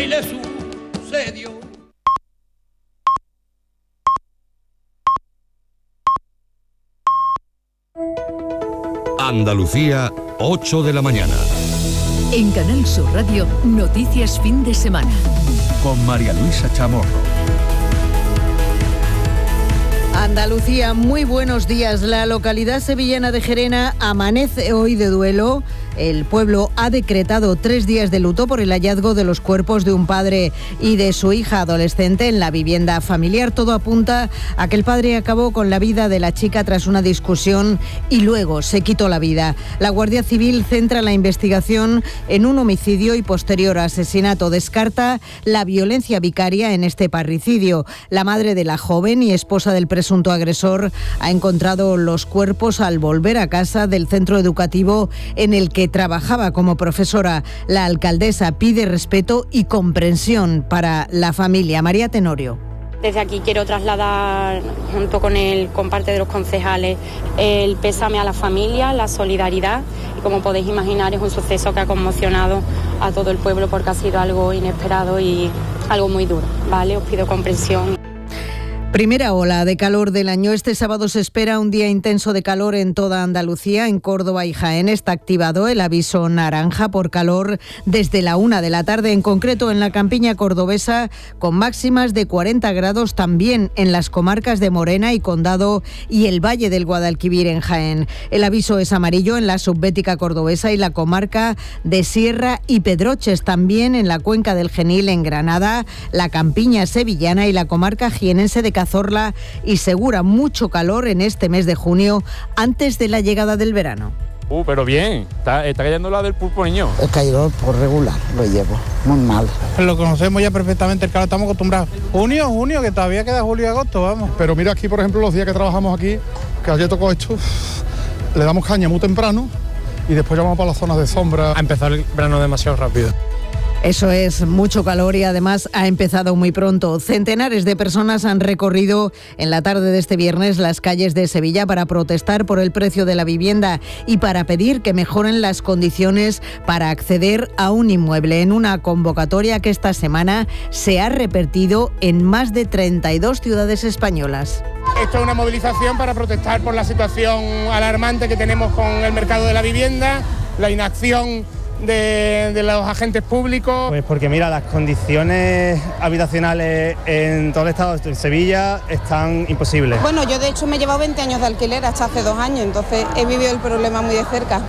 le sucedió. Andalucía, 8 de la mañana. En Canal Sur Radio, Noticias Fin de Semana. Con María Luisa Chamorro. Andalucía, muy buenos días. La localidad sevillana de Gerena amanece hoy de duelo. El pueblo ha decretado 3 días de luto por el hallazgo de los cuerpos de un padre y de su hija adolescente en la vivienda familiar. Todo apunta a que el padre acabó con la vida de la chica tras una discusión y luego se quitó la vida. La Guardia Civil centra la investigación en un homicidio y posterior asesinato. Descarta la violencia vicaria en este parricidio. La madre de la joven y esposa del presunto agresor ha encontrado los cuerpos al volver a casa del centro educativo en el que trabajaba como profesora. La alcaldesa pide respeto y comprensión para la familia. María Tenorio. Desde aquí quiero trasladar, junto con parte de los concejales, el pésame a la familia, la solidaridad. Y como podéis imaginar, es un suceso que ha conmocionado a todo el pueblo porque ha sido algo inesperado y algo muy duro, ¿vale? Os pido comprensión. Primera ola de calor del año. Este sábado se espera un día intenso de calor en toda Andalucía. En Córdoba y Jaén está activado el aviso naranja por calor desde la 1 de la tarde, en concreto en la campiña cordobesa, con máximas de 40 grados, también en las comarcas de Morena y Condado y el Valle del Guadalquivir en Jaén. El aviso es amarillo en la subbética cordobesa y la comarca de Sierra y Pedroches, también en la cuenca del Genil en Granada, la campiña sevillana y la comarca jienense de Cazorla y Segura. Mucho calor en este mes de junio, antes de la llegada del verano. Pero bien, está cayendo la del pulpo niño. He caído por regular, lo llevo, muy mal. Lo conocemos ya perfectamente, el calor, estamos acostumbrados. Junio, que todavía queda julio y agosto, vamos. Pero mira aquí, por ejemplo, los días que trabajamos aquí, que ayer tocó esto, le damos caña muy temprano y después ya vamos para las zonas de sombra. Ha empezado el verano demasiado rápido. Eso es, mucho calor y además ha empezado muy pronto. Centenares de personas han recorrido en la tarde de este viernes las calles de Sevilla para protestar por el precio de la vivienda y para pedir que mejoren las condiciones para acceder a un inmueble, en una convocatoria que esta semana se ha repetido en más de 32 ciudades españolas. Esto es una movilización para protestar por la situación alarmante que tenemos con el mercado de la vivienda, la inacción de los agentes públicos. Pues porque mira, las condiciones habitacionales en todo el estado de Sevilla están imposibles. Bueno, yo de hecho me he llevado 20 años de alquiler hasta hace 2 años, entonces he vivido el problema muy de cerca.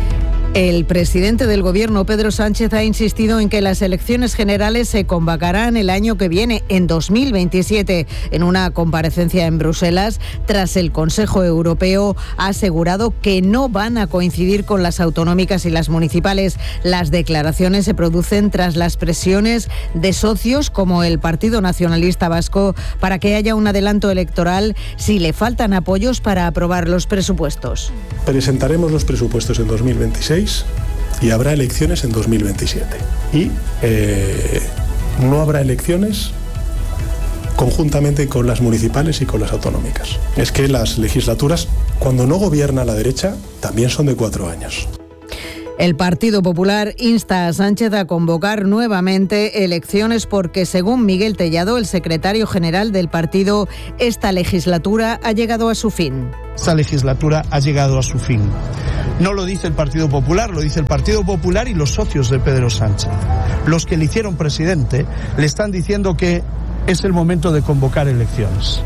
El presidente del Gobierno, Pedro Sánchez, ha insistido en que las elecciones generales se convocarán el año que viene, en 2027. En una comparecencia en Bruselas, tras el Consejo Europeo, ha asegurado que no van a coincidir con las autonómicas y las municipales. Las declaraciones se producen tras las presiones de socios como el Partido Nacionalista Vasco para que haya un adelanto electoral si le faltan apoyos para aprobar los presupuestos. Presentaremos los presupuestos en 2026 y habrá elecciones en 2027. Y no habrá elecciones conjuntamente con las municipales y con las autonómicas. Es que las legislaturas, cuando no gobierna la derecha, también son de 4 años. El Partido Popular insta a Sánchez a convocar nuevamente elecciones porque, según Miguel Tellado, el secretario general del partido, esta legislatura ha llegado a su fin. Esta legislatura ha llegado a su fin. No lo dice el Partido Popular, lo dice el Partido Popular y los socios de Pedro Sánchez. Los que le hicieron presidente le están diciendo que es el momento de convocar elecciones.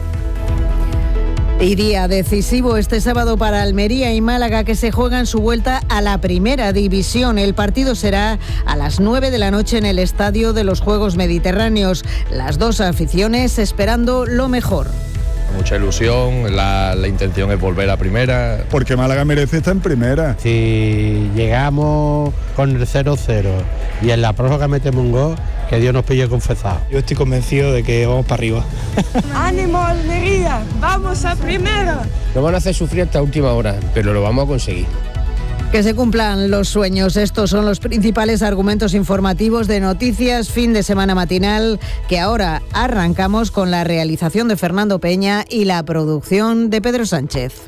Y día decisivo este sábado para Almería y Málaga, que se juegan su vuelta a la primera división. El partido será a las 9 de la noche en el Estadio de los Juegos Mediterráneos. Las dos aficiones esperando lo mejor. Mucha ilusión, la intención es volver a primera. Porque Málaga merece estar en primera. Si llegamos con el 0-0 y en la prórroga metemos un gol, que Dios nos pille confesado. Yo estoy convencido de que vamos para arriba. ¡Ánimo, Almería! ¡Vamos a primera! Nos van a hacer sufrir hasta última hora, pero lo vamos a conseguir. Que se cumplan los sueños. Estos son los principales argumentos informativos de Noticias Fin de Semana Matinal, que ahora arrancamos con la realización de Fernando Peña y la producción de Pedro Sánchez.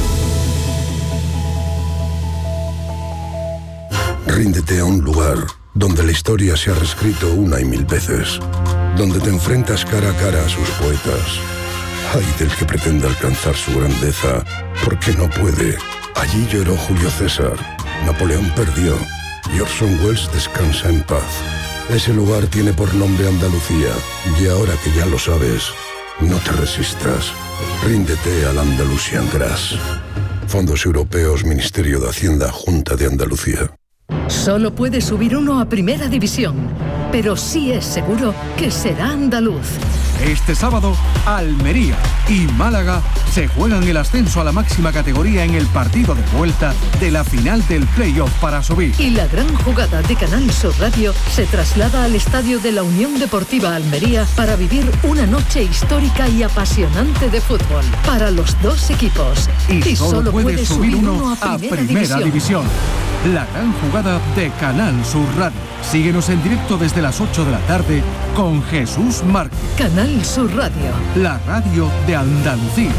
Ríndete a un lugar donde la historia se ha reescrito una y mil veces, donde te enfrentas cara a cara a sus poetas. Ay del que pretenda alcanzar su grandeza, porque no puede. Allí lloró Julio César, Napoleón perdió y Orson Welles descansa en paz. Ese lugar tiene por nombre Andalucía, y ahora que ya lo sabes, no te resistas. Ríndete al Andalusian Grass. Fondos Europeos, Ministerio de Hacienda, Junta de Andalucía. Solo puede subir uno a Primera División, pero sí es seguro que será andaluz. Este sábado, Almería y Málaga se juegan el ascenso a la máxima categoría en el partido de vuelta de la final del playoff para subir. Y la gran jugada de Canal Sur Radio se traslada al estadio de la Unión Deportiva Almería para vivir una noche histórica y apasionante de fútbol para los dos equipos. Y solo puede subir uno a Primera División. La gran jugada de Canal Sur Radio. Síguenos en directo desde las 8 de la tarde con Jesús Márquez. Canal Sur Radio. La radio de Andalucía.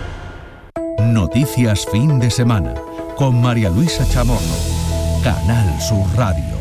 Noticias fin de semana con María Luisa Chamorro. Canal Sur Radio.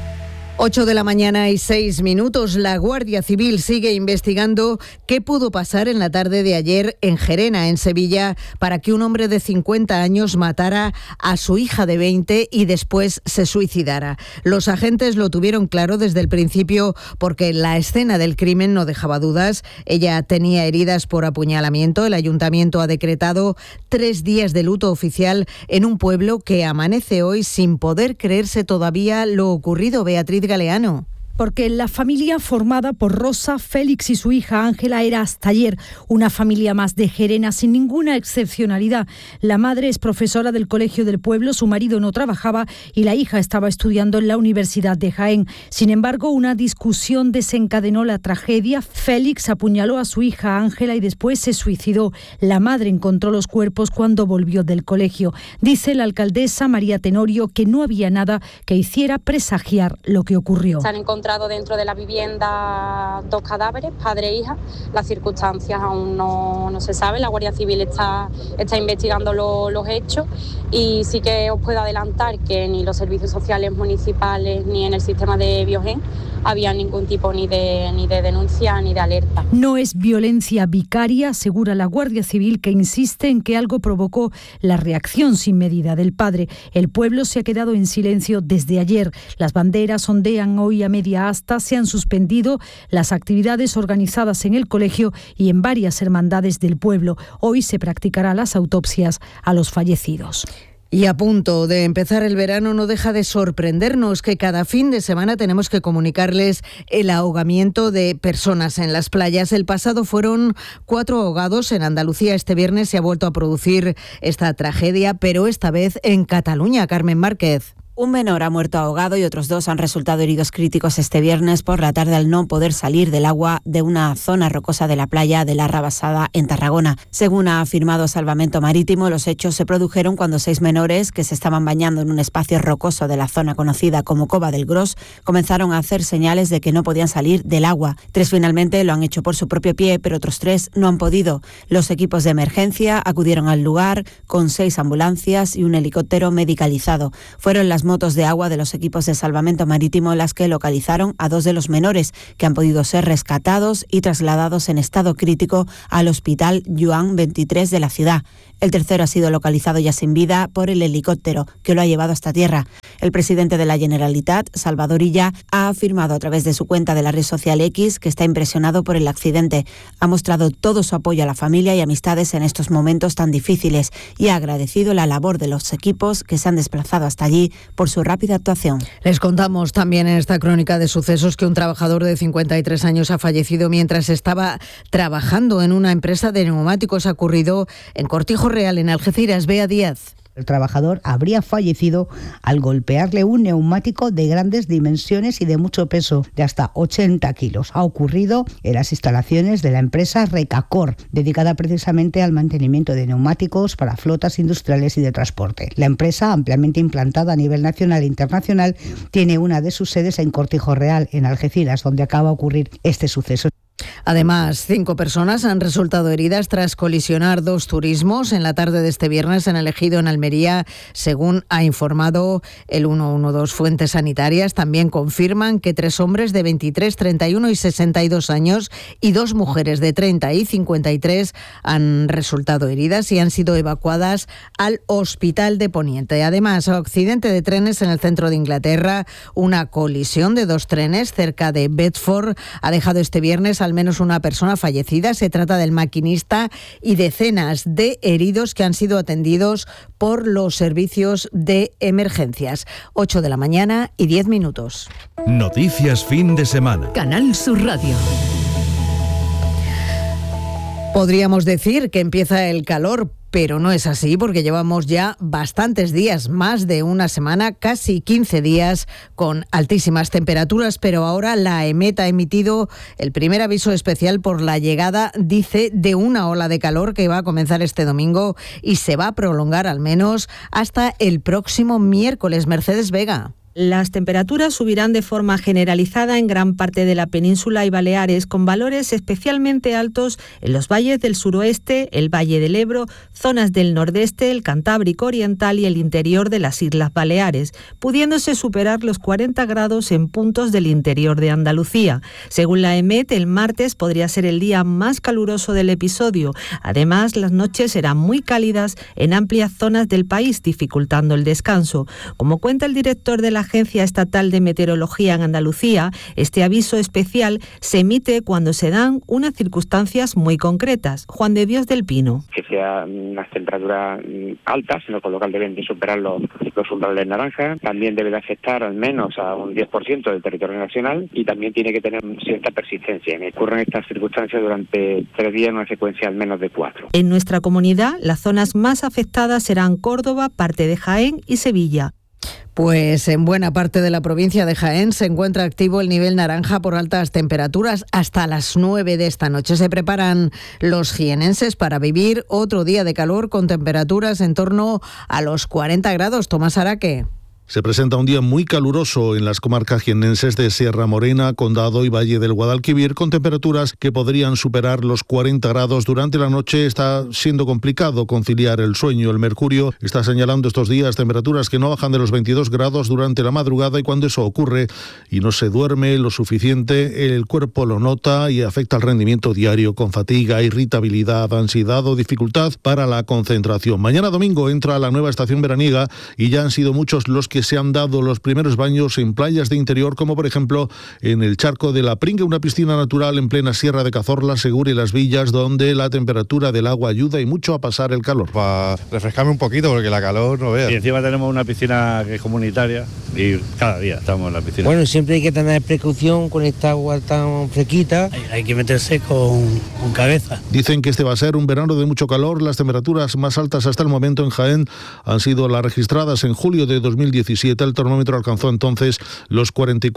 8 de la mañana y 6 minutos. La Guardia Civil sigue investigando qué pudo pasar en la tarde de ayer en Gerena, en Sevilla, para que un hombre de 50 años matara a su hija de 20 y después se suicidara. Los agentes lo tuvieron claro desde el principio porque la escena del crimen no dejaba dudas. Ella tenía heridas por apuñalamiento. El ayuntamiento ha decretado 3 días de luto oficial en un pueblo que amanece hoy sin poder creerse todavía lo ocurrido. Beatriz Galeano. Porque la familia formada por Rosa, Félix y su hija Ángela era hasta ayer una familia más de Gerena sin ninguna excepcionalidad. La madre es profesora del colegio del pueblo, su marido no trabajaba y la hija estaba estudiando en la Universidad de Jaén. Sin embargo, una discusión desencadenó la tragedia. Félix apuñaló a su hija Ángela y después se suicidó. La madre encontró los cuerpos cuando volvió del colegio. Dice la alcaldesa María Tenorio que no había nada que hiciera presagiar lo que ocurrió. Se han encontrado dentro de la vivienda 2 cadáveres, padre e hija. Las circunstancias aún no se saben. La Guardia Civil está investigando los hechos y sí que os puedo adelantar que ni los servicios sociales municipales ni en el sistema de Biogen había ningún tipo ni de denuncia ni de alerta. No es violencia vicaria, asegura la Guardia Civil, que insiste en que algo provocó la reacción sin medida del padre. El pueblo se ha quedado en silencio desde ayer. Las banderas ondean hoy a media asta, se han suspendido las actividades organizadas en el colegio y en varias hermandades del pueblo. Hoy se practicarán las autopsias a los fallecidos. Y a punto de empezar el verano, no deja de sorprendernos que cada fin de semana tenemos que comunicarles el ahogamiento de personas en las playas. El pasado fueron 4 ahogados en Andalucía. Este viernes se ha vuelto a producir esta tragedia, pero esta vez en Cataluña. Carmen Márquez. Un menor ha muerto ahogado y otros 2 han resultado heridos críticos este viernes por la tarde al no poder salir del agua de una zona rocosa de la playa de la Rabassada en Tarragona. Según ha afirmado Salvamento Marítimo, los hechos se produjeron cuando 6 menores que se estaban bañando en un espacio rocoso de la zona conocida como Cova del Gros comenzaron a hacer señales de que no podían salir del agua. 3 finalmente lo han hecho por su propio pie, pero otros 3 no han podido. Los equipos de emergencia acudieron al lugar con 6 ambulancias y un helicóptero medicalizado. Fueron las motos de agua de los equipos de salvamento marítimo las que localizaron a 2 de los menores, que han podido ser rescatados y trasladados en estado crítico al Hospital Joan 23 de la ciudad. El tercero ha sido localizado ya sin vida por el helicóptero que lo ha llevado hasta tierra. El presidente de la Generalitat, Salvador Illa, ha afirmado a través de su cuenta de la red social X que está impresionado por el accidente. Ha mostrado todo su apoyo a la familia y amistades en estos momentos tan difíciles y ha agradecido la labor de los equipos que se han desplazado hasta allí por su rápida actuación. Les contamos también en esta crónica de sucesos que un trabajador de 53 años ha fallecido mientras estaba trabajando en una empresa de neumáticos. Ha ocurrido en Cortijo Real, en Algeciras. Bea Díaz. El trabajador habría fallecido al golpearle un neumático de grandes dimensiones y de mucho peso, de hasta 80 kilos. Ha ocurrido en las instalaciones de la empresa Recacor, dedicada precisamente al mantenimiento de neumáticos para flotas industriales y de transporte. La empresa, ampliamente implantada a nivel nacional e internacional, tiene una de sus sedes en Cortijo Real, en Algeciras, donde acaba de ocurrir este suceso. Además, 5 personas han resultado heridas tras colisionar 2 turismos en la tarde de este viernes en el Ejido, en Almería, según ha informado el 112. Fuentes sanitarias también confirman que 3 hombres de 23, 31 y 62 años y 2 mujeres de 30 y 53 han resultado heridas y han sido evacuadas al Hospital de Poniente. Además, accidente de trenes en el centro de Inglaterra. Una colisión de 2 trenes cerca de Bedford ha dejado este viernes al menos una persona fallecida. Se trata del maquinista y decenas de heridos que han sido atendidos por los servicios de emergencias. 8 de la mañana y 10 minutos. Noticias fin de semana. Canal Sur Radio. Podríamos decir que empieza el calor, pero no es así porque llevamos ya bastantes días, más de una semana, casi 15 días con altísimas temperaturas, pero ahora la EMET ha emitido el primer aviso especial por la llegada, dice, de una ola de calor que va a comenzar este domingo y se va a prolongar al menos hasta el próximo miércoles. Mercedes Vega. Las temperaturas subirán de forma generalizada en gran parte de la península y Baleares, con valores especialmente altos en los valles del suroeste, el Valle del Ebro, zonas del nordeste, el Cantábrico Oriental y el interior de las Islas Baleares, pudiéndose superar los 40 grados en puntos del interior de Andalucía. Según la EMET, el martes podría ser el día más caluroso del episodio. Además, las noches serán muy cálidas en amplias zonas del país, dificultando el descanso. Como cuenta el director de la Agencia Estatal de Meteorología en Andalucía, este aviso especial se emite cuando se dan unas circunstancias muy concretas. Juan de Dios del Pino. Que sean unas temperaturas altas, en lo local deben de superar los umbrales naranjas. También debe de afectar al menos a un 10% del territorio nacional y también tiene que tener cierta persistencia. Me ocurren estas circunstancias durante 3 días en una secuencia al menos de 4. En nuestra comunidad, las zonas más afectadas serán Córdoba, parte de Jaén y Sevilla. Pues en buena parte de la provincia de Jaén se encuentra activo el nivel naranja por altas temperaturas. Hasta las 9 de esta noche se preparan los jienenses para vivir otro día de calor con temperaturas en torno a los 40 grados. Tomás Araque. Se presenta un día muy caluroso en las comarcas jiennenses de Sierra Morena, Condado y Valle del Guadalquivir, con temperaturas que podrían superar los 40 grados. Durante la noche está siendo complicado conciliar el sueño. El mercurio está señalando estos días temperaturas que no bajan de los 22 grados durante la madrugada, y cuando eso ocurre y no se duerme lo suficiente, el cuerpo lo nota y afecta al rendimiento diario con fatiga, irritabilidad, ansiedad o dificultad para la concentración. Mañana domingo entra la nueva estación veraniega y ya han sido muchos los que se han dado los primeros baños en playas de interior, como por ejemplo en el Charco de la Pringue, una piscina natural en plena Sierra de Cazorla, Segura y Las Villas, donde la temperatura del agua ayuda y mucho a pasar el calor. Para refrescarme un poquito, porque la calor no veas. Y encima tenemos una piscina que es comunitaria y cada día estamos en la piscina. Bueno, siempre hay que tener precaución con esta agua tan fresquita. Hay que meterse con cabeza. Dicen que este va a ser un verano de mucho calor. Las temperaturas más altas hasta el momento en Jaén han sido las registradas en julio de 2017. El termómetro alcanzó entonces los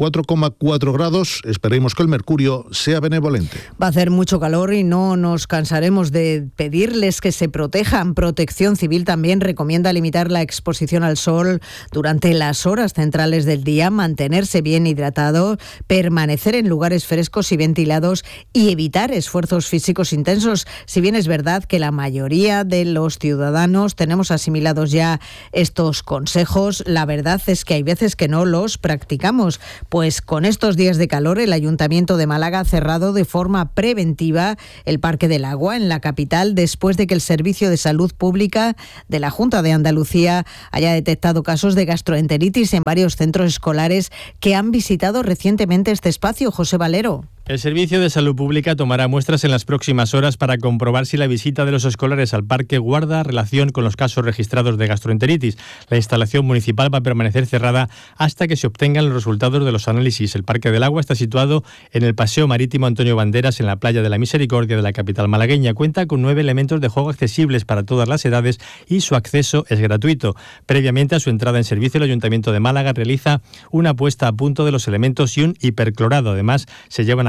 44,4 grados. Esperemos que el mercurio sea benevolente. Va a hacer mucho calor y no nos cansaremos de pedirles que se protejan. Protección Civil también recomienda limitar la exposición al sol durante las horas centrales del día, mantenerse bien hidratado, permanecer en lugares frescos y ventilados y evitar esfuerzos físicos intensos. Si bien es verdad que la mayoría de los ciudadanos tenemos asimilados ya estos consejos, la verdad es que hay veces que no los practicamos. Pues con estos días de calor, el Ayuntamiento de Málaga ha cerrado de forma preventiva el Parque del Agua en la capital, después de que el Servicio de Salud Pública de la Junta de Andalucía haya detectado casos de gastroenteritis en varios centros escolares que han visitado recientemente este espacio. José Valero. El Servicio de Salud Pública tomará muestras en las próximas horas para comprobar si la visita de los escolares al parque guarda relación con los casos registrados de gastroenteritis. La instalación municipal va a permanecer cerrada hasta que se obtengan los resultados de los análisis. El Parque del Agua está situado en el Paseo Marítimo Antonio Banderas, en la Playa de la Misericordia de la capital malagueña. Cuenta con 9 elementos de juego accesibles para todas las edades y su acceso es gratuito. Previamente a su entrada en servicio, el Ayuntamiento de Málaga realiza una puesta a punto de los elementos y un hiperclorado. Además, se llevan a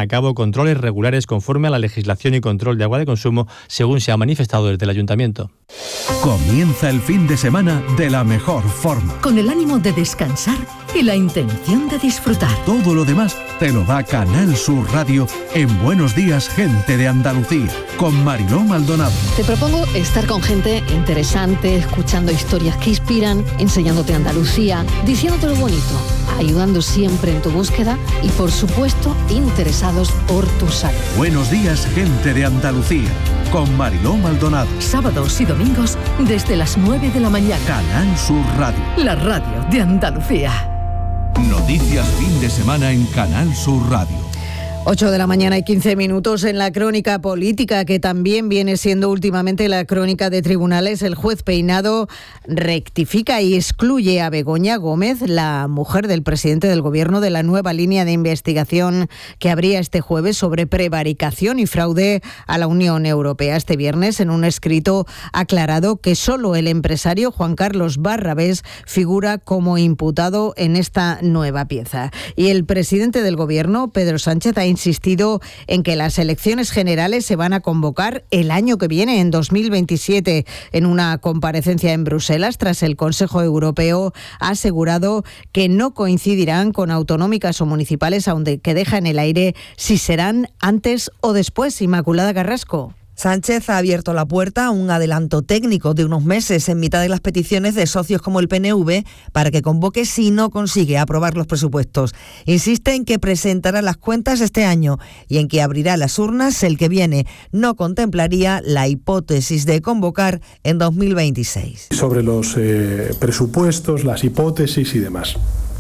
a cabo controles regulares conforme a la legislación y control de agua de consumo, según se ha manifestado desde el Ayuntamiento. Comienza el fin de semana de la mejor forma. Con el ánimo de descansar y la intención de disfrutar. Todo lo demás te lo da Canal Sur Radio en Buenos Días, Gente de Andalucía, con Mariló Maldonado. Te propongo estar con gente interesante, escuchando historias que inspiran, enseñándote Andalucía, diciéndote lo bonito, ayudando siempre en tu búsqueda y, por supuesto, interesados por tu salud. Buenos Días, Gente de Andalucía, con Mariló Maldonado. Sábados y domingos desde las 9 de la mañana. Canal Sur Radio. La radio de Andalucía. Noticias fin de semana en Canal Sur Radio. 8 de la mañana y 15 minutos en la crónica política, que también viene siendo últimamente la crónica de tribunales. El juez Peinado rectifica y excluye a Begoña Gómez, la mujer del presidente del Gobierno, de la nueva línea de investigación que abría este jueves sobre prevaricación y fraude a la Unión Europea. Este viernes, en un escrito, ha aclarado que solo el empresario Juan Carlos Barrabés figura como imputado en esta nueva pieza. Y el presidente del Gobierno, Pedro Sánchez, ha insistido en que las elecciones generales se van a convocar el año que viene, en 2027. En una comparecencia en Bruselas, tras el Consejo Europeo, ha asegurado que no coincidirán con autonómicas o municipales, aunque deja en el aire si serán antes o después. Inmaculada Carrasco. Sánchez ha abierto la puerta a un adelanto técnico de unos meses en mitad de las peticiones de socios como el PNV para que convoque si no consigue aprobar los presupuestos. Insiste en que presentará las cuentas este año y en que abrirá las urnas el que viene. No contemplaría la hipótesis de convocar en 2026. Sobre los presupuestos, las hipótesis y demás.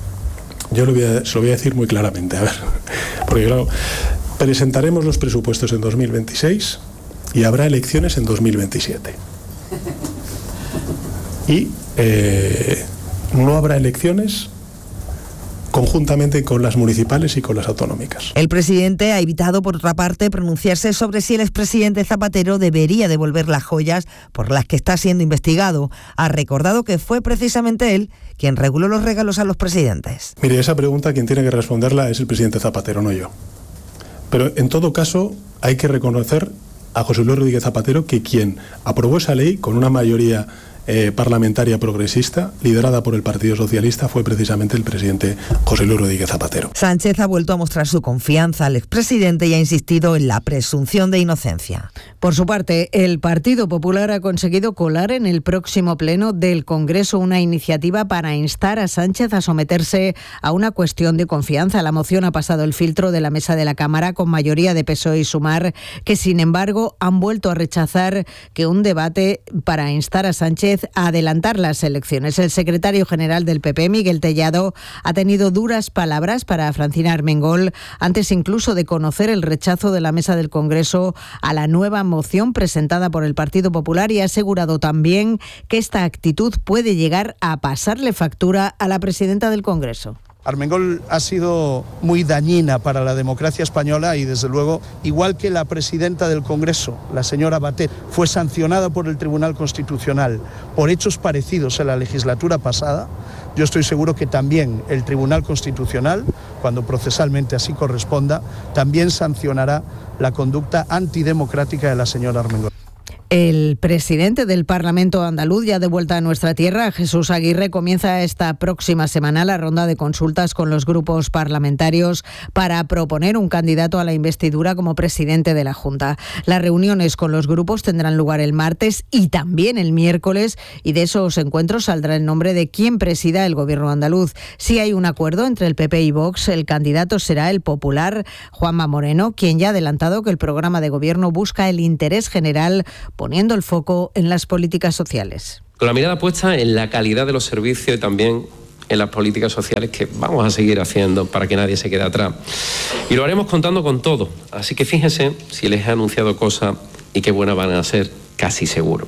Yo se lo voy a decir muy claramente, a ver, porque claro, presentaremos los presupuestos en 2026 y habrá elecciones en 2027. Y no habrá elecciones conjuntamente con las municipales y con las autonómicas. El presidente ha evitado, por otra parte, pronunciarse sobre si el expresidente Zapatero debería devolver las joyas por las que está siendo investigado. Ha recordado que fue precisamente él quien reguló los regalos a los presidentes. Mire, esa pregunta quien tiene que responderla es el presidente Zapatero, no yo. Pero en todo caso hay que reconocer a José Luis Rodríguez Zapatero que quien aprobó esa ley con una mayoría parlamentaria progresista, liderada por el Partido Socialista, fue precisamente el presidente José Luis Rodríguez Zapatero. Sánchez ha vuelto a mostrar su confianza al expresidente y ha insistido en la presunción de inocencia. Por su parte, el Partido Popular ha conseguido colar en el próximo pleno del Congreso una iniciativa para instar a Sánchez a someterse a una cuestión de confianza. La moción ha pasado el filtro de la mesa de la Cámara con mayoría de PSOE y Sumar, que sin embargo han vuelto a rechazar que un debate para instar a Sánchez a adelantar las elecciones. El secretario general del PP, Miguel Tellado, ha tenido duras palabras para Francina Armengol, antes incluso de conocer el rechazo de la mesa del Congreso a la nueva moción presentada por el Partido Popular, y ha asegurado también que esta actitud puede llegar a pasarle factura a la presidenta del Congreso. Armengol ha sido muy dañina para la democracia española y, desde luego, igual que la presidenta del Congreso, la señora Batet, fue sancionada por el Tribunal Constitucional por hechos parecidos en la legislatura pasada, yo estoy seguro que también el Tribunal Constitucional, cuando procesalmente así corresponda, también sancionará la conducta antidemocrática de la señora Armengol. El presidente del Parlamento andaluz, ya de vuelta a nuestra tierra, Jesús Aguirre, comienza esta próxima semana la ronda de consultas con los grupos parlamentarios para proponer un candidato a la investidura como presidente de la Junta. Las reuniones con los grupos tendrán lugar el martes y también el miércoles, y de esos encuentros saldrá el nombre de quien presida el gobierno andaluz. Si hay un acuerdo entre el PP y Vox, el candidato será el popular Juanma Moreno, quien ya ha adelantado que el programa de gobierno busca el interés general, poniendo el foco en las políticas sociales. Con la mirada puesta en la calidad de los servicios y también en las políticas sociales que vamos a seguir haciendo para que nadie se quede atrás. Y lo haremos contando con todo. Así que fíjense si les he anunciado cosas y qué buenas van a ser, casi seguro.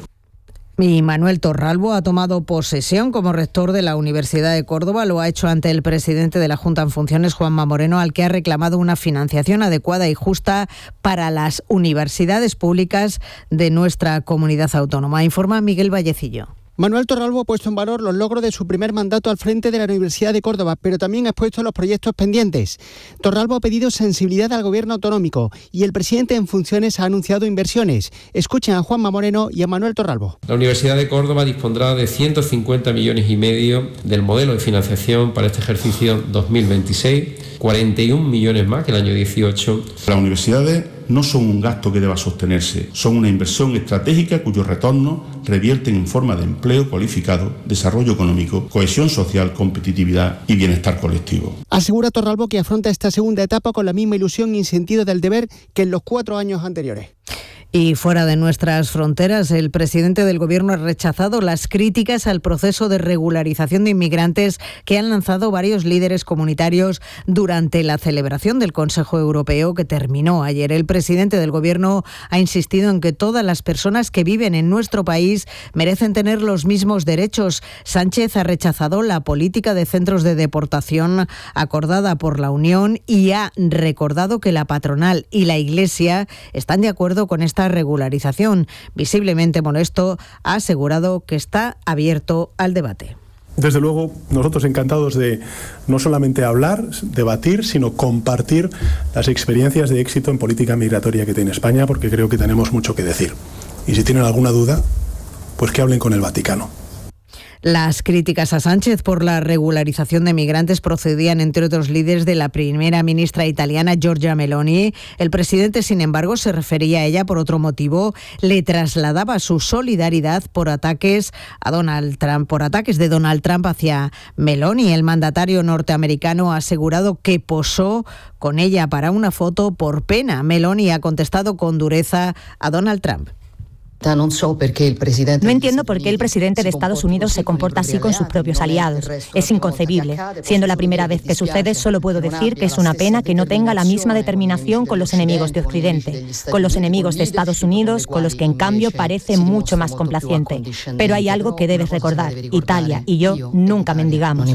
Y Manuel Torralbo ha tomado posesión como rector de la Universidad de Córdoba. Lo ha hecho ante el presidente de la Junta en funciones, Juanma Moreno, al que ha reclamado una financiación adecuada y justa para las universidades públicas de nuestra comunidad autónoma. Informa Miguel Vallecillo. Manuel Torralbo ha puesto en valor los logros de su primer mandato al frente de la Universidad de Córdoba, pero también ha expuesto los proyectos pendientes. Torralbo ha pedido sensibilidad al gobierno autonómico y el presidente en funciones ha anunciado inversiones. Escuchen a Juanma Moreno y a Manuel Torralbo. La Universidad de Córdoba dispondrá de 150,5 millones del modelo de financiación para este ejercicio 2026, 41 millones más que el año 18. Las universidades no son un gasto que deba sostenerse, son una inversión estratégica cuyos retornos revierten en forma de empleo cualificado, desarrollo económico, cohesión social, competitividad y bienestar colectivo. Asegura Torralbo que afronta esta segunda etapa con la misma ilusión y sentido del deber que en los 4 años anteriores. Y fuera de nuestras fronteras, el presidente del Gobierno ha rechazado las críticas al proceso de regularización de inmigrantes que han lanzado varios líderes comunitarios durante la celebración del Consejo Europeo que terminó ayer. El presidente del Gobierno ha insistido en que todas las personas que viven en nuestro país merecen tener los mismos derechos. Sánchez ha rechazado la política de centros de deportación acordada por la Unión y ha recordado que la patronal y la Iglesia están de acuerdo con esta regularización. Visiblemente molesto, ha asegurado que está abierto al debate. Desde luego, nosotros encantados de no solamente hablar, debatir, sino compartir las experiencias de éxito en política migratoria que tiene España, porque creo que tenemos mucho que decir. Y si tienen alguna duda, pues que hablen con el Vaticano. Las críticas a Sánchez por la regularización de migrantes procedían, entre otros líderes, de la primera ministra italiana Giorgia Meloni. El presidente, sin embargo, se refería a ella por otro motivo. Le trasladaba su solidaridad por ataques de Donald Trump hacia Meloni. El mandatario norteamericano ha asegurado que posó con ella para una foto por pena. Meloni ha contestado con dureza a Donald Trump. No entiendo por qué el presidente de Estados Unidos se comporta así con sus propios aliados. Es inconcebible. Siendo la primera vez que sucede, solo puedo decir que es una pena que no tenga la misma determinación con los enemigos de Occidente, con los enemigos de Estados Unidos, con los que en cambio parece mucho más complaciente. Pero hay algo que debes recordar. Italia y yo nunca mendigamos.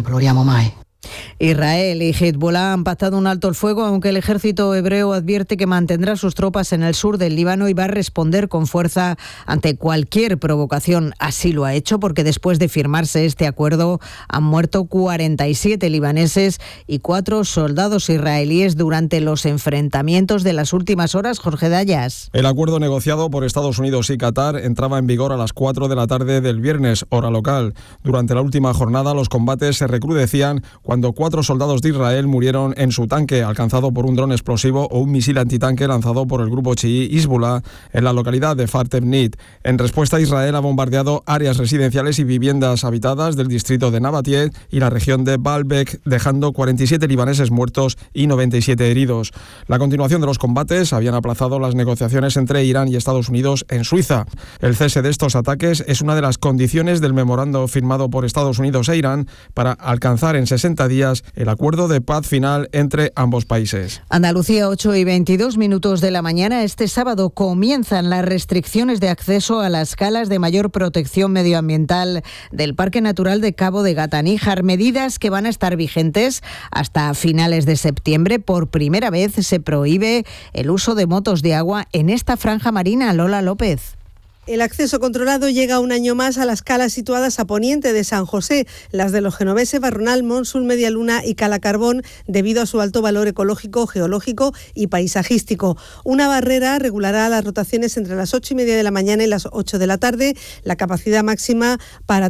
Israel y Hezbollah han pactado un alto el fuego, aunque el ejército hebreo advierte que mantendrá sus tropas en el sur del Líbano y va a responder con fuerza ante cualquier provocación. Así lo ha hecho porque después de firmarse este acuerdo han muerto 47 libaneses y 4 soldados israelíes durante los enfrentamientos de las últimas horas. Jorge Dayas. El acuerdo negociado por Estados Unidos y Qatar entraba en vigor a las 4 de la tarde del viernes, hora local. Durante la última jornada los combates se recrudecían cuando 4 soldados de Israel murieron en su tanque, alcanzado por un dron explosivo o un misil antitanque lanzado por el grupo chií Hezbollah en la localidad de Kfar Temnit. En respuesta, Israel ha bombardeado áreas residenciales y viviendas habitadas del distrito de Nabatieh y la región de Baalbek, dejando 47 libaneses muertos y 97 heridos. La continuación de los combates habían aplazado las negociaciones entre Irán y Estados Unidos en Suiza. El cese de estos ataques es una de las condiciones del memorando firmado por Estados Unidos e Irán para alcanzar en 60 días el acuerdo de paz final entre ambos países. Andalucía, 8:22 de la mañana. Este sábado comienzan las restricciones de acceso a las calas de mayor protección medioambiental del Parque Natural de Cabo de Gata-Níjar, medidas que van a estar vigentes hasta finales de septiembre. Por primera vez se prohíbe el uso de motos de agua en esta franja marina. Lola López. El acceso controlado llega un año más a las calas situadas a poniente de San José, las de los genoveses, Barronal, Monsul, Medialuna y Cala Carbón, debido a su alto valor ecológico, geológico y paisajístico. Una barrera regulará las rotaciones entre las 8:30 de la mañana y las 8 de la tarde, la capacidad máxima para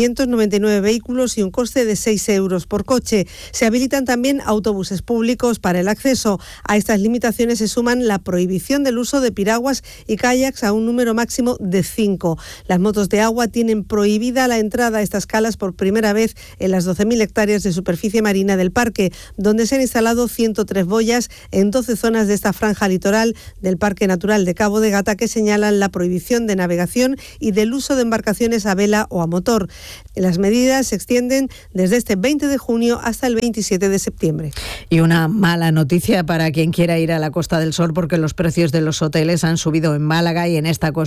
399 vehículos y un coste de 6 euros por coche. Se habilitan también autobuses públicos para el acceso. A estas limitaciones se suman la prohibición del uso de piraguas y kayaks a un número máximo de 5. Las motos de agua tienen prohibida la entrada a estas calas por primera vez en las 12.000 hectáreas de superficie marina del parque, donde se han instalado 103 boyas en 12 zonas de esta franja litoral del Parque Natural de Cabo de Gata que señalan la prohibición de navegación y del uso de embarcaciones a vela o a motor. Las medidas se extienden desde este 20 de junio hasta el 27 de septiembre. Y una mala noticia para quien quiera ir a la Costa del Sol, porque los precios de los hoteles han subido en Málaga y en esta costa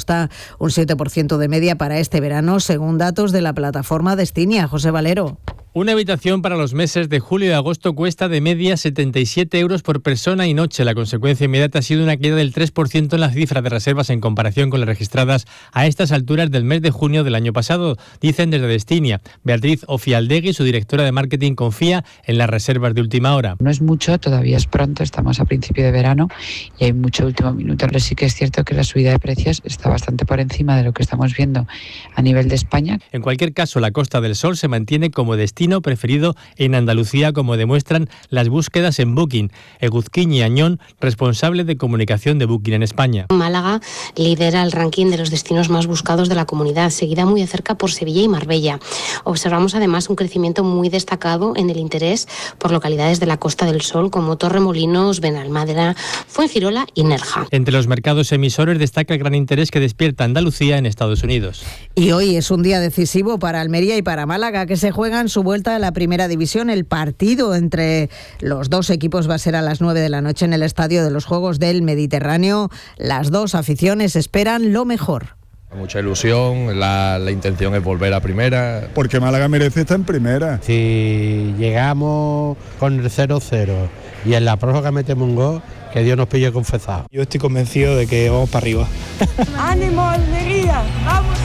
un 7% de media para este verano, según datos de la plataforma Destinia. José Valero. Una habitación para los meses de julio y agosto cuesta de media 77 euros por persona y noche. La consecuencia inmediata ha sido una caída del 3% en las cifras de reservas en comparación con las registradas a estas alturas del mes de junio del año pasado, dicen desde Destinia. Beatriz Ofialdegui, su directora de marketing, confía en las reservas de última hora. No es mucho, todavía es pronto, estamos a principio de verano y hay mucho último minuto, pero sí que es cierto que la subida de precios está bastante por encima de lo que estamos viendo a nivel de España. En cualquier caso, la Costa del Sol se mantiene como destino preferido en Andalucía, como demuestran las búsquedas en Booking. Eguzquiñi Añón, responsable de comunicación de Booking en España. Málaga lidera el ranking de los destinos más buscados de la comunidad, seguida muy de cerca por Sevilla y Marbella. Observamos además un crecimiento muy destacado en el interés por localidades de la Costa del Sol como Torremolinos, Benalmádena, Fuengirola y Nerja. Entre los mercados emisores destaca el gran interés que despierta Andalucía en Estados Unidos. Y hoy es un día decisivo para Almería y para Málaga, que se juegan su vuelta a la primera división. El partido entre los dos equipos va a ser a las 9 de la noche en el Estadio de los Juegos del Mediterráneo. Las dos aficiones esperan lo mejor. Mucha ilusión, la intención es volver a primera. Porque Málaga merece estar en primera. Si llegamos con el 0-0 y en la prórroga metemos un gol, que Dios nos pille confesado. Yo estoy convencido de que vamos para arriba. ¡Ánimo, Almería! ¡Vamos!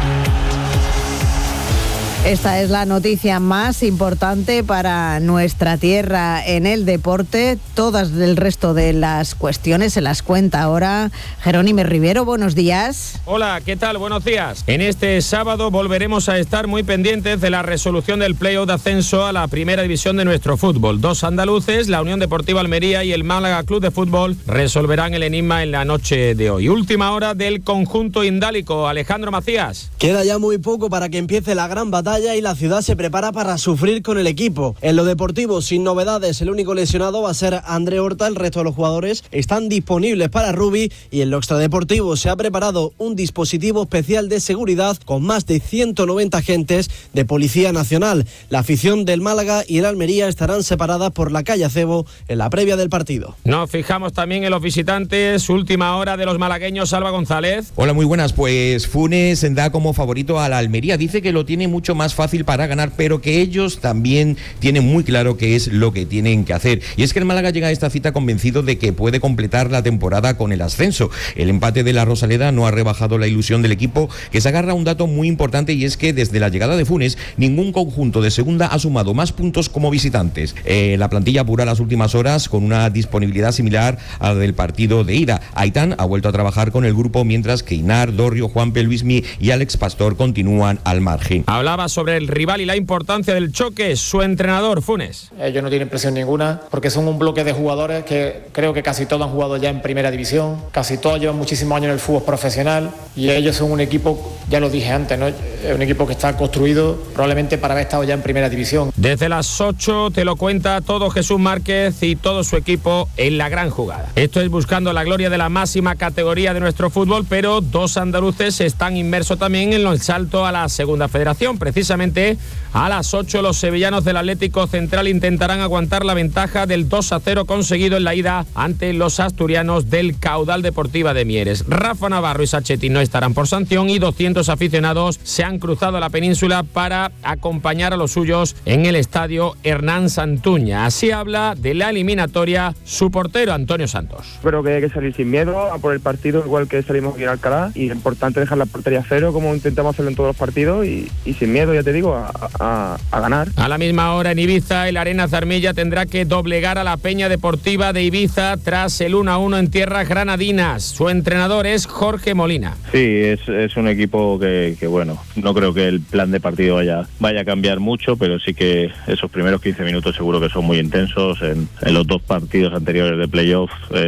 Esta es la noticia más importante para nuestra tierra en el deporte. Todas el resto de las cuestiones se las cuenta ahora Jerónimo Rivero. Buenos días. Hola, ¿qué tal? Buenos días. En este sábado volveremos a estar muy pendientes de la resolución del play-off de ascenso a la primera división de nuestro fútbol. Dos andaluces, la Unión Deportiva Almería y el Málaga Club de Fútbol, resolverán el enigma en la noche de hoy. Última hora del conjunto indálico. Alejandro Macías. Queda ya muy poco para que empiece la gran batalla y la ciudad se prepara para sufrir con el equipo. En lo deportivo, sin novedades, el único lesionado va a ser André Horta. El resto de los jugadores están disponibles para Rubí, y en lo extradeportivo se ha preparado un dispositivo especial de seguridad con más de 190 agentes de Policía Nacional. La afición del Málaga y el Almería estarán separadas por la calle Acebo en la previa del partido. Nos fijamos también en los visitantes. Última hora de los malagueños. Alba González. Hola, muy buenas. Pues Funes da como favorito a la Almería. Dice que lo tiene mucho más fácil para ganar, pero que ellos también tienen muy claro qué es lo que tienen que hacer. Y es que el Málaga llega a esta cita convencido de que puede completar la temporada con el ascenso. El empate de la Rosaleda no ha rebajado la ilusión del equipo, que se agarra a un dato muy importante, y es que desde la llegada de Funes ningún conjunto de segunda ha sumado más puntos como visitantes. La plantilla apura las últimas horas con una disponibilidad similar a la del partido de ida. Aitán ha vuelto a trabajar con el grupo, mientras que Inar, Dorrio, Juanpe, Luismi y Alex Pastor continúan al margen. Hablaba sobre el rival y la importancia del choque su entrenador, Funes. Ellos no tienen presión ninguna, porque son un bloque de jugadores que creo que casi todos han jugado ya en primera división, casi todos llevan muchísimos años en el fútbol profesional, y ellos son un equipo, ya lo dije antes, ¿no? Es un equipo que está construido probablemente para haber estado ya en primera división. Desde las 8 te lo cuenta todo Jesús Márquez y todo su equipo en la gran jugada. Esto es buscando la gloria de la máxima categoría de nuestro fútbol, pero dos andaluces están inmersos también en el salto a la segunda federación. Precisamente a las 8 los sevillanos del Atlético Central intentarán aguantar la ventaja del 2-0 conseguido en la ida ante los asturianos del Caudal Deportiva de Mieres. Rafa Navarro y Sacchetti no estarán por sanción, y 200 aficionados se han cruzado a la península para acompañar a los suyos en el estadio Hernán Santuña. Así habla de la eliminatoria su portero Antonio Santos. Creo que hay que salir sin miedo a por el partido, igual que salimos aquí en Alcalá, y es importante dejar la portería cero como intentamos hacerlo en todos los partidos, y sin miedo, ya te digo, a ganar. A la misma hora en Ibiza, el Arena Zarmilla tendrá que doblegar a la Peña Deportiva de Ibiza tras el 1-1 en tierras granadinas. Su entrenador es Jorge Molina. Sí, es un equipo que bueno, no creo que el plan de partido vaya a cambiar mucho, pero sí que esos primeros 15 minutos seguro que son muy intensos. En los dos partidos anteriores de playoff,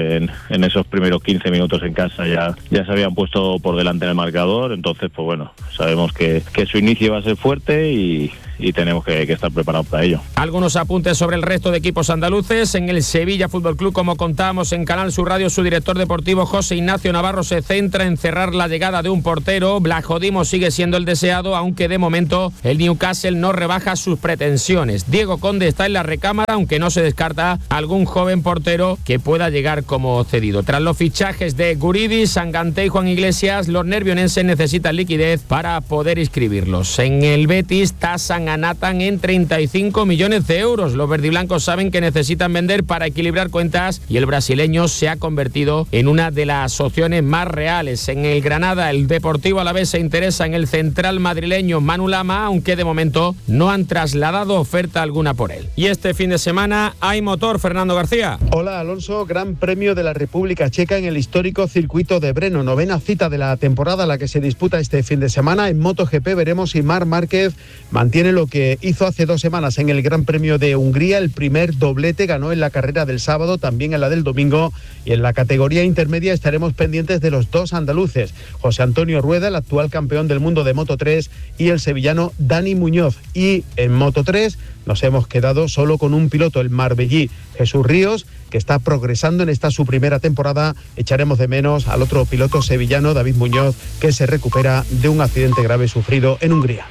en esos primeros 15 minutos en casa ya se habían puesto por delante en el marcador, entonces pues bueno, sabemos que su inicio va a ser fuerte, y tenemos que estar preparados para ello. Algunos apuntes sobre el resto de equipos andaluces. En el Sevilla Fútbol Club, como contábamos en Canal Sur Radio, su director deportivo José Ignacio Navarro se centra en cerrar la llegada de un portero. Blajodimo sigue siendo el deseado, aunque de momento el Newcastle no rebaja sus pretensiones. Diego Conde está en la recámara, aunque no se descarta algún joven portero que pueda llegar como cedido. Tras los fichajes de Guridi, Sanganté y Juan Iglesias, los nervionenses necesitan liquidez para poder inscribirlos. En el Betis tasan a Nathan en 35 millones de euros. Los verdiblancos saben que necesitan vender para equilibrar cuentas y el brasileño se ha convertido en una de las opciones más reales. En el Granada, el Deportivo Alavés se interesa en el central madrileño Manu Lama, aunque de momento no han trasladado oferta alguna por él. Y este fin de semana hay motor, Fernando García. Hola Alonso, Gran Premio de la República Checa en el histórico circuito de Brno, 9ª cita de la temporada, la que se disputa este fin de semana. En MotoGP veremos si Marc Márquez mantiene lo que hizo hace 2 semanas en el Gran Premio de Hungría. El primer doblete, ganó en la carrera del sábado, también en la del domingo, y en la categoría intermedia estaremos pendientes de los 2 andaluces, José Antonio Rueda, el actual campeón del mundo de Moto3, y el sevillano Dani Muñoz. Y en Moto3 nos hemos quedado solo con un piloto, el marbellí Jesús Ríos, que está progresando en esta su primera temporada. Echaremos de menos al otro piloto sevillano, David Muñoz, que se recupera de un accidente grave sufrido en Hungría.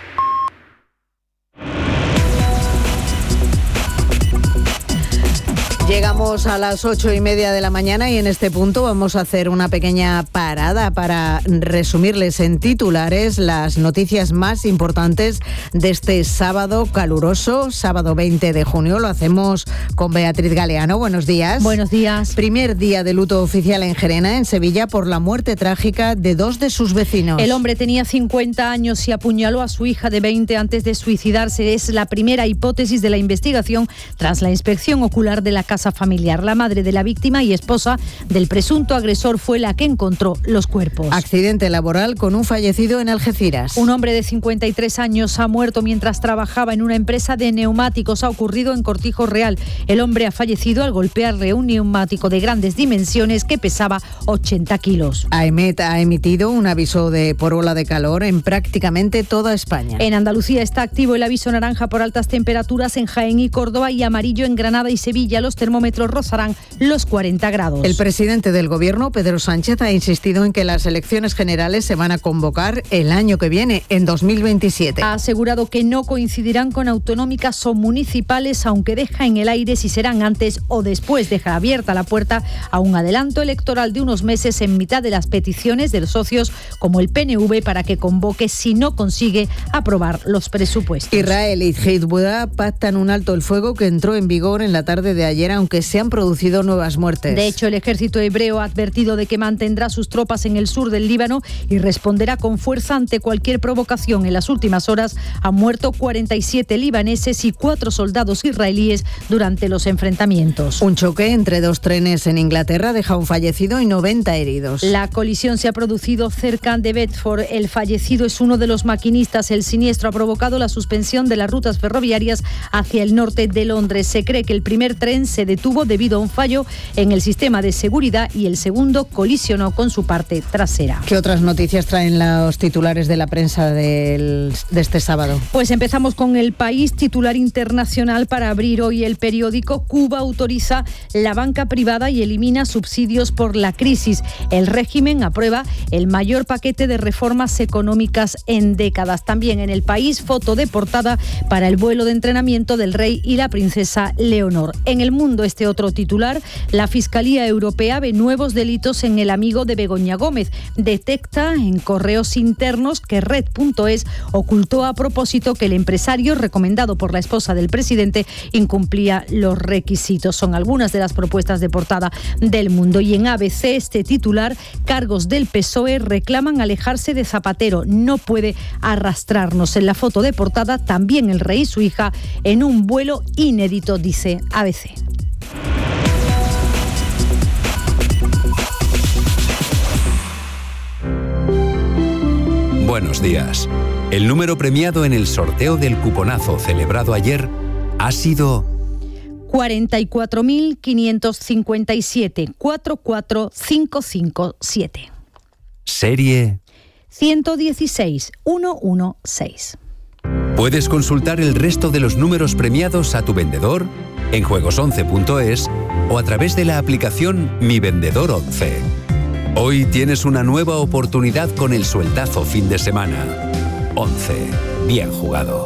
Llegamos a las 8:30 de la mañana y en este punto vamos a hacer una pequeña parada para resumirles en titulares las noticias más importantes de este sábado caluroso, sábado 20 de junio. Lo hacemos con Beatriz Galeano. Buenos días. Buenos días. Primer día de luto oficial en Gerena, en Sevilla, por la muerte trágica de 2 de sus vecinos. El hombre tenía 50 años y apuñaló a su hija de 20 antes de suicidarse. Es la primera hipótesis de la investigación tras la inspección ocular de la casa familiar. La madre de la víctima y esposa del presunto agresor fue la que encontró los cuerpos. Accidente laboral con un fallecido en Algeciras. Un hombre de 53 años ha muerto mientras trabajaba en una empresa de neumáticos. Ha ocurrido en Cortijo Real. El hombre ha fallecido al golpearle un neumático de grandes dimensiones que pesaba 80 kilos. AEMET ha emitido un aviso por ola de calor en prácticamente toda España. En Andalucía está activo el aviso naranja por altas temperaturas en Jaén y Córdoba y amarillo en Granada y Sevilla. Los termómetros rozarán los 40 grados. El presidente del Gobierno, Pedro Sánchez, ha insistido en que las elecciones generales se van a convocar el año que viene, en 2027. Ha asegurado que no coincidirán con autonómicas o municipales, aunque deja en el aire si serán antes o después. Deja abierta la puerta a un adelanto electoral de unos meses en mitad de las peticiones de los socios como el PNV para que convoque si no consigue aprobar los presupuestos. Israel y Hezbollah pactan un alto el fuego que entró en vigor en la tarde de ayer, aunque se han producido nuevas muertes. De hecho, el ejército hebreo ha advertido de que mantendrá sus tropas en el sur del Líbano y responderá con fuerza ante cualquier provocación. En las últimas horas han muerto 47 libaneses y 4 soldados israelíes durante los enfrentamientos. Un choque entre 2 trenes en Inglaterra deja un fallecido y 90 heridos. La colisión se ha producido cerca de Bedford. El fallecido es uno de los maquinistas. El siniestro ha provocado la suspensión de las rutas ferroviarias hacia el norte de Londres. Se cree que el primer tren se detuvo debido a un fallo en el sistema de seguridad y el segundo colisionó con su parte trasera. ¿Qué otras noticias traen los titulares de la prensa de este sábado? Pues empezamos con El País, titular internacional para abrir hoy el periódico. Cuba autoriza la banca privada y elimina subsidios por la crisis. El régimen aprueba el mayor paquete de reformas económicas en décadas. También en El País, foto de portada para el vuelo de entrenamiento del rey y la princesa Leonor. En El Mundo, este otro titular, la Fiscalía Europea ve nuevos delitos en el amigo de Begoña Gómez. Detecta en correos internos que Red.es ocultó a propósito que el empresario recomendado por la esposa del presidente incumplía los requisitos. Son algunas de las propuestas de portada del Mundo. Y en ABC, este titular, cargos del PSOE reclaman alejarse de Zapatero. No puede arrastrarnos. En la foto de portada, también el rey y su hija en un vuelo inédito, dice ABC. Buenos días. El número premiado en el sorteo del cuponazo celebrado ayer ha sido 44.557 44557. Serie 116116. Puedes consultar el resto de los números premiados a tu vendedor en juegos11.es o a través de la aplicación Mi Vendedor 11. Hoy tienes una nueva oportunidad con el sueldazo fin de semana. 11. Bien jugado.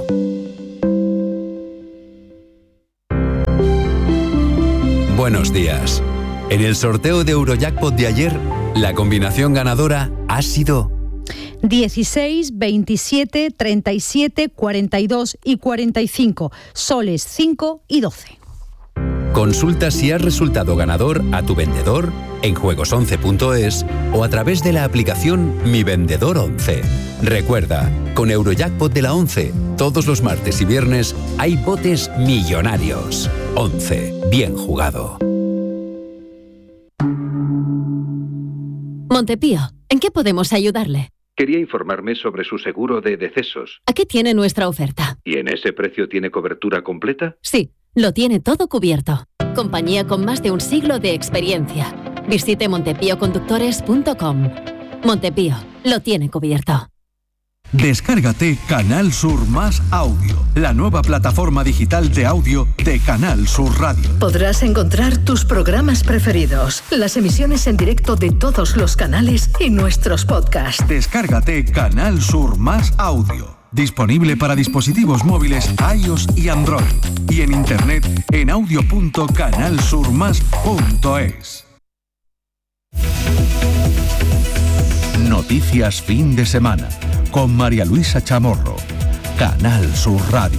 Buenos días. En el sorteo de Eurojackpot de ayer, la combinación ganadora ha sido 16, 27, 37, 42 y 45, soles 5 y 12. Consulta si has resultado ganador a tu vendedor en juegos11.es o a través de la aplicación Mi Vendedor 11. Recuerda, con Eurojackpot de la 11, todos los martes y viernes hay botes millonarios. 11. Bien jugado. Montepío, ¿en qué podemos ayudarle? Quería informarme sobre su seguro de decesos. Aquí tiene nuestra oferta. ¿Y en ese precio tiene cobertura completa? Sí, lo tiene todo cubierto. Compañía con más de un siglo de experiencia. Visite montepíoconductores.com. Montepío, lo tiene cubierto. Descárgate Canal Sur Más Audio, la nueva plataforma digital de audio de Canal Sur Radio. Podrás encontrar tus programas preferidos, las emisiones en directo de todos los canales y nuestros podcasts. Descárgate Canal Sur Más Audio, disponible para dispositivos móviles iOS y Android, y en internet en audio.canalsurmas.es. Noticias fin de semana con María Luisa Chamorro, Canal Sur Radio.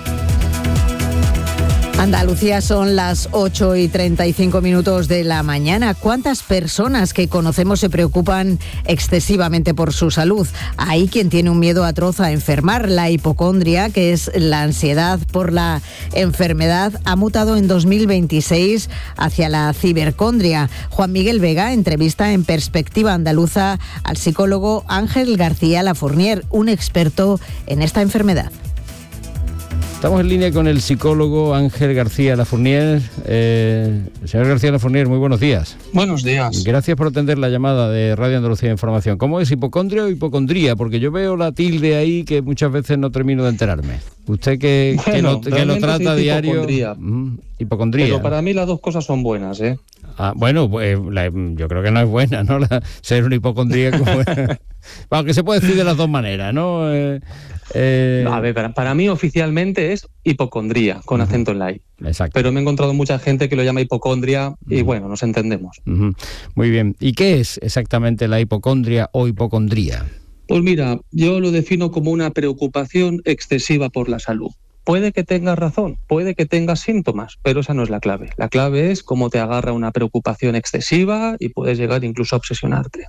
Andalucía, son las 8:35 de la mañana. ¿Cuántas personas que conocemos se preocupan excesivamente por su salud? Hay quien tiene un miedo atroz a enfermar. La hipocondria, que es la ansiedad por la enfermedad, ha mutado en 2026 hacia la cibercondria. Juan Miguel Vega entrevista en Perspectiva Andaluza al psicólogo Ángel García Lafournier, un experto en esta enfermedad. Estamos en línea con el psicólogo Ángel García Lafournier. Señor García Lafournier, muy buenos días. Buenos días. Gracias por atender la llamada de Radio Andalucía Información. ¿Cómo es, hipocondria o hipocondría? Porque yo veo la tilde ahí que muchas veces no termino de enterarme. Usted que lo trata a diario... Hipocondría. Pero para mí las dos cosas son buenas, ¿eh? Bueno, pues yo creo que no es buena, ¿no? Ser un hipocondríaco. Aunque se puede decir de las dos maneras, ¿no? A ver, para mí oficialmente es hipocondría, con acento en la I. Exacto. Pero me he encontrado mucha gente que lo llama hipocondria y bueno, nos entendemos. Muy bien. ¿Y qué es exactamente la hipocondria o hipocondría? Pues mira, yo lo defino como una preocupación excesiva por la salud. Puede que tengas razón, puede que tengas síntomas, pero esa no es la clave. La clave es cómo te agarra una preocupación excesiva y puedes llegar incluso a obsesionarte.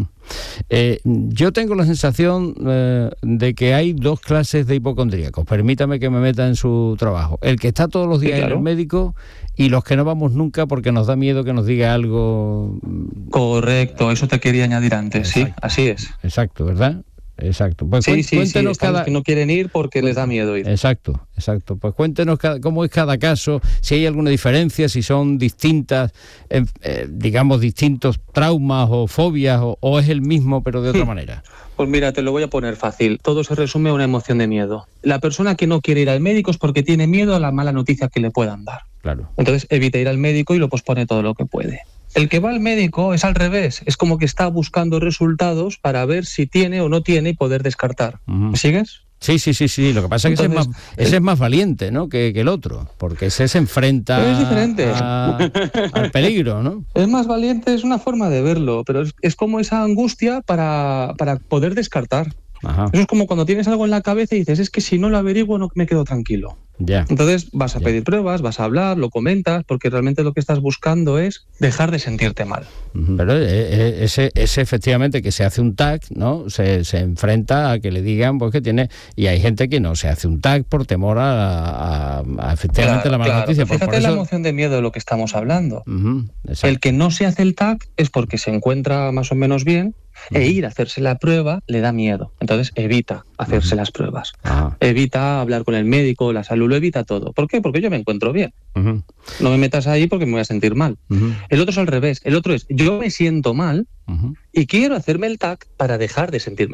Yo tengo la sensación de que hay dos clases de hipocondríacos. Permítame que me meta en su trabajo. El que está todos los días en el médico y los que no vamos nunca porque nos da miedo que nos diga algo. Correcto, eso te quería añadir antes. Exacto. Sí, así es. Exacto, ¿verdad? Exacto. Pues cuéntenos los que no quieren ir porque les da miedo ir. Exacto. Pues cuéntenos cómo es cada caso, si hay alguna diferencia, si son distintas, digamos, distintos traumas o fobias, o es el mismo pero de otra manera. Pues mira, te lo voy a poner fácil. Todo se resume a una emoción de miedo. La persona que no quiere ir al médico es porque tiene miedo a la mala noticia que le puedan dar. Claro. Entonces evita ir al médico y lo pospone todo lo que puede. El que va al médico es al revés, es como que está buscando resultados para ver si tiene o no tiene y poder descartar. ¿Me sigues? Sí. Lo que pasa es que ese es más valiente, ¿no? que el otro, porque ese se enfrenta es diferente. Al peligro, ¿no? Es más valiente, es una forma de verlo, pero es como esa angustia para poder descartar. Ajá. Eso es como cuando tienes algo en la cabeza y dices, es que si no lo averiguo no me quedo tranquilo. Ya. Entonces vas a pedir pruebas, vas a hablar, lo comentas, porque realmente lo que estás buscando es dejar de sentirte mal. Pero ese efectivamente que se hace un TAC, ¿no? Se enfrenta a que le digan pues que tiene, y hay gente que no se hace un TAC por temor a efectivamente la mala noticia. Fíjate por eso... la emoción de miedo de lo que estamos hablando. El que no se hace el TAC es porque se encuentra más o menos bien, e ir a hacerse la prueba le da miedo. Entonces evita hacerse las pruebas. Evita hablar con el médico, la salud, lo evita todo. ¿Por qué? Porque yo me encuentro bien. No me metas ahí porque me voy a sentir mal. El otro es al revés. El otro es, yo me siento mal y quiero hacerme el TAC para dejar de sentirme mal.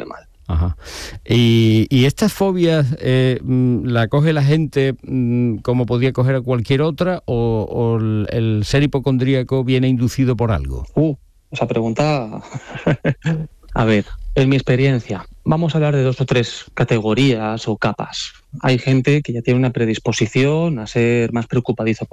Ajá. ¿Y estas fobias la coge la gente como podría coger a cualquier otra o el ser hipocondríaco viene inducido por algo? Esa pregunta... A ver, en mi experiencia, vamos a hablar de 2 o 3 categorías o capas. Hay gente que ya tiene una predisposición a ser más preocupadizo